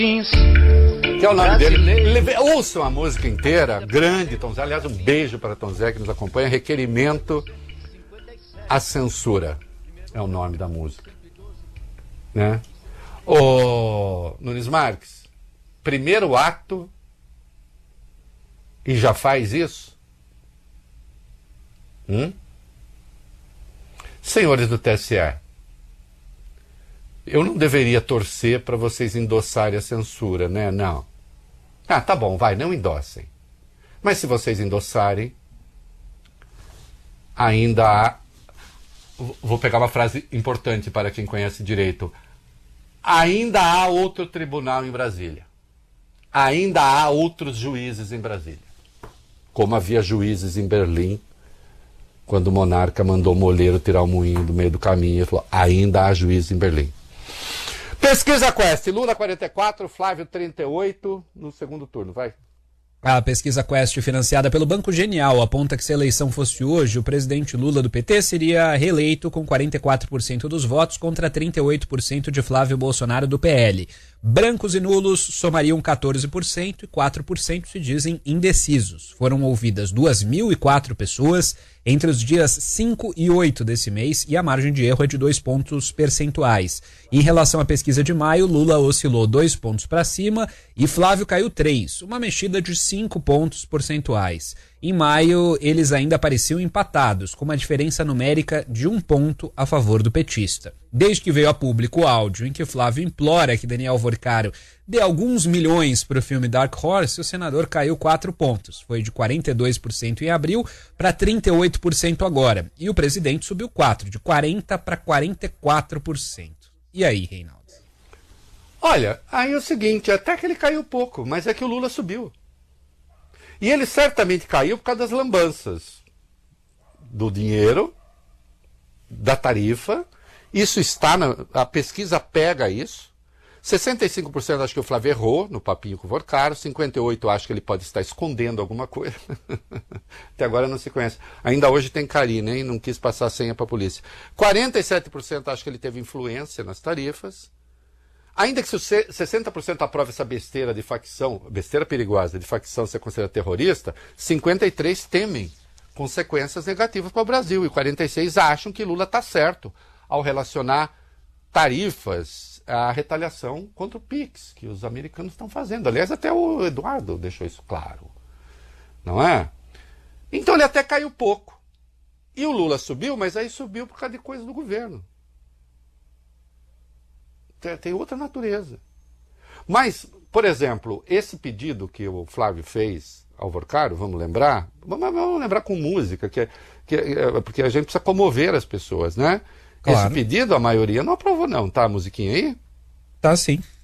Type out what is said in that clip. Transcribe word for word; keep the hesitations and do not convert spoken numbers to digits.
Que é o nome dele. Ele, ouçam a música inteira, grande Tom Zé. Aliás, um beijo para Tom Zé que nos acompanha. Requerimento à Censura é o nome da música, né? Ô Nunes Marques, primeiro ato e já faz isso? Hum? Senhores do T S E, eu não deveria torcer para vocês endossarem a censura, né? Não. Ah, tá bom, vai, não endossem. Mas se vocês endossarem, ainda há... Vou pegar uma frase importante para quem conhece direito. Ainda há outro tribunal em Brasília. Ainda há outros juízes em Brasília. Como havia juízes em Berlim, quando o monarca mandou o moleiro tirar o moinho do meio do caminho. Ele falou, ainda há juízes em Berlim. Pesquisa Quest, Lula quarenta e quatro, Flávio trinta e oito, no segundo turno, vai. A pesquisa Quest, financiada pelo Banco Genial, aponta que se a eleição fosse hoje, o presidente Lula do P T seria reeleito com quarenta e quatro por cento dos votos contra trinta e oito por cento de Flávio Bolsonaro do P L. Brancos e nulos somariam quatorze por cento e quatro por cento se dizem indecisos. Foram ouvidas duas mil e quatro pessoas entre os dias cinco e oito desse mês e a margem de erro é de dois pontos percentuais. Em relação à pesquisa de maio, Lula oscilou dois pontos para cima e Flávio caiu três, uma mexida de cinco pontos percentuais. Em maio, eles ainda pareciam empatados, com uma diferença numérica de um ponto a favor do petista. Desde que veio a público o áudio em que Flávio implora que Daniel Vorcaro dê alguns milhões para o filme Dark Horse, o senador caiu quatro pontos. Foi de quarenta e dois por cento em abril para trinta e oito por cento agora. E o presidente subiu quatro, de quarenta por cento para quarenta e quatro por cento. E aí, Reinaldo? Olha, aí é o seguinte, até que ele caiu pouco, mas é que o Lula subiu. E ele certamente caiu por causa das lambanças do dinheiro, da tarifa. Isso está na... A pesquisa pega isso. sessenta e cinco por cento acho que o Flávio errou no papinho com o Vorcaro. cinquenta e oito por cento acho que ele pode estar escondendo alguma coisa. Até agora não se conhece. Ainda hoje tem carinho, hein? Não quis passar a senha para a polícia. quarenta e sete por cento acho que ele teve influência nas tarifas. Ainda que se sessenta por cento aprove essa besteira de facção, besteira perigosa de facção ser considerada terrorista, cinquenta e três por cento temem consequências negativas para o Brasil e quarenta e seis por cento acham que Lula está certo ao relacionar tarifas à retaliação contra o Pix, que os americanos estão fazendo. Aliás, até o Eduardo deixou isso claro. Não é? Então ele até caiu pouco. E o Lula subiu, mas aí subiu por causa de coisa do governo. Tem outra natureza. Mas, por exemplo, esse pedido que o Flávio fez ao Vorcaro, vamos lembrar? Vamos, vamos lembrar com música, que, que, porque a gente precisa comover as pessoas, né? Claro. Esse pedido, a maioria não aprovou não, tá? A musiquinha aí? Tá sim.